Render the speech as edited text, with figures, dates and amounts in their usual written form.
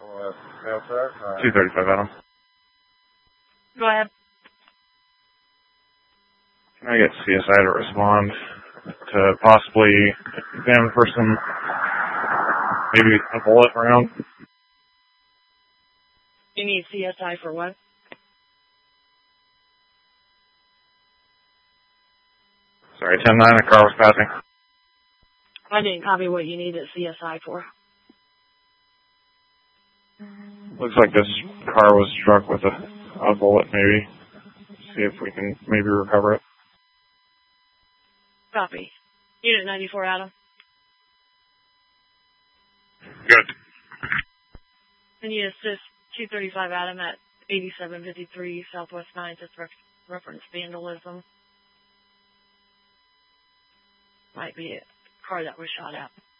235 Adam. Go ahead. Can I get CSI to respond to possibly examine for some, maybe a bullet round? You need CSI for what? Sorry, 10-9, the car was passing. I didn't copy what you needed CSI for. Looks like this car was struck with a bullet, maybe. See if we can maybe recover it. Copy. Unit 94, Adam. Good. And you assist 235 Adam at 8753 Southwest 9th. That's reference vandalism. Might be a car that was shot at.